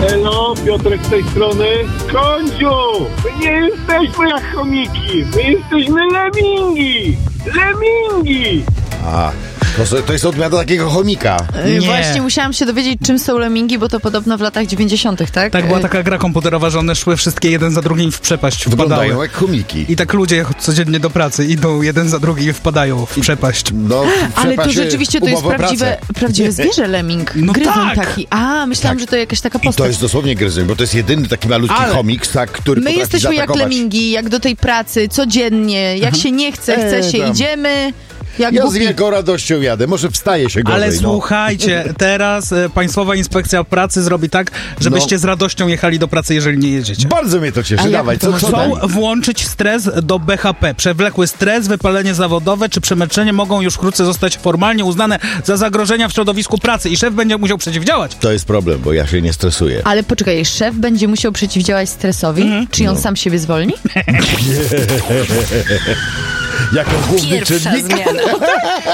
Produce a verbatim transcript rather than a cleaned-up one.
Elo, Piotrek z tej strony. Kądziu, my nie jesteśmy jak chomiki, my jesteśmy lemingi. Lemingi. A, to, to jest odmiana takiego chomika. Nie. Właśnie musiałam się dowiedzieć, czym są lemingi, bo to podobno w latach dziewięćdziesiątych, tak? Tak, była taka gra komputerowa, że one szły wszystkie jeden za drugim w przepaść, Wyglądają wpadały. jak chomiki. I tak ludzie codziennie do pracy idą jeden za drugim i wpadają w przepaść. No, w Ale to przepaści rzeczywiście to jest umowa o prawdziwe, pracę. prawdziwe zwierzę, lemming. No Gryzoń tak. taki. A, myślałam, Tak. że to jakaś taka I to postać. jest dosłownie gryzoń, bo to jest jedyny taki malutki Ale chomik, tak, który My potrafi jesteśmy jak zaatakować. lemingi, jak do tej pracy, codziennie. Jak się nie chce, chce Eee, się, tam. idziemy. Jak Ja z głupi. wielką radością jadę, może wstaje się gorzej. Ale no. słuchajcie, teraz e, Państwowa Inspekcja Pracy zrobi tak, żebyście No. z radością jechali do pracy, jeżeli nie jedziecie. Bardzo mnie to A cieszy, jak dawaj, to co, może co Chcą dalej? włączyć stres do B H P. Przewlekły stres, wypalenie zawodowe czy przemęczenie mogą już wkrótce zostać formalnie uznane za zagrożenia w środowisku pracy i szef będzie musiał przeciwdziałać. To jest problem, bo ja się nie stresuję. Ale poczekaj, szef będzie musiał przeciwdziałać stresowi? Mhm. Czy on No. sam siebie zwolni? Jako główny Pierwsza czynnik. zmiana.